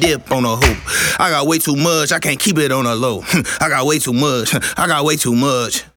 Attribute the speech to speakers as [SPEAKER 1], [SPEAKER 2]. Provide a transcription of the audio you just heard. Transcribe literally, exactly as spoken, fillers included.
[SPEAKER 1] dip on a hoop. I got way too much, I can't keep it on a low. I got way too much, I got way too much.